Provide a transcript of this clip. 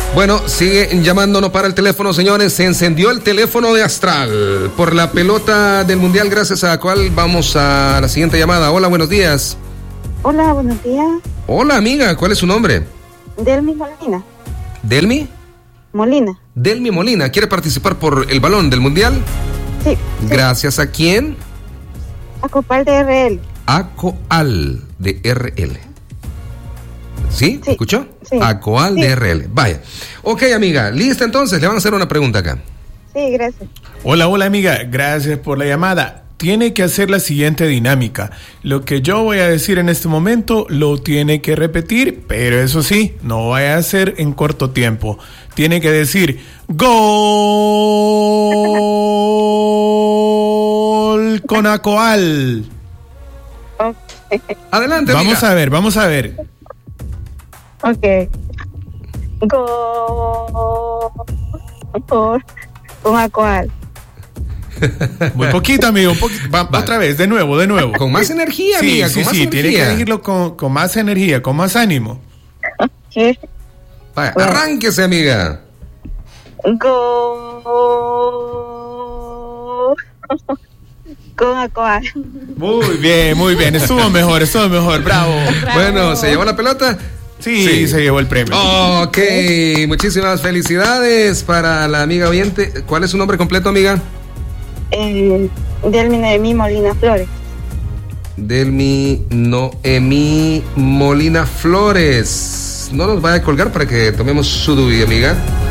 Bueno, sigue llamándonos para el teléfono, señores. Se encendió el teléfono de Astral por la pelota del Mundial, gracias a la cual vamos a la siguiente llamada. Hola, buenos días. Hola, buenos días. Hola, amiga, ¿cuál es su nombre? Delmi Molina. ¿Delmi? Molina. Delmi Molina, ¿quiere participar por el balón del Mundial? Sí. Gracias a quién? A Copal de RL. Acoal de RL. ¿Sí? Sí. ¿Escuchó? Sí. Acoal de RL. Vaya. Ok, amiga, lista entonces, le van a hacer una pregunta acá. Sí, gracias. Hola, amiga, gracias por la llamada. Tiene que hacer la siguiente dinámica. Lo que yo voy a decir en este momento lo tiene que repetir, pero eso sí, no vaya a ser en corto tiempo. Tiene que decir gol con Acoal. Okay. Adelante, amiga. Vamos a ver. Ok. Gol con Acoal. Muy poquito, amigo. Vale. Otra vez, de nuevo. Con más energía, amiga. Sí, más energía. Tiene que decirlo con más energía, con más ánimo. ¿Qué? Vaya, bueno. Arránquese, amiga. Gol con Acoal. Muy bien. Estuvo mejor. Bravo. Bueno, ¿se llevó la pelota? Sí, se llevó el premio. Ok, muchísimas felicidades para la amiga oyente. ¿Cuál es su nombre completo, amiga? Delmi Noemí Molina Flores. Delmi Noemí Molina Flores. No nos vaya a colgar para que tomemos su duda, amiga.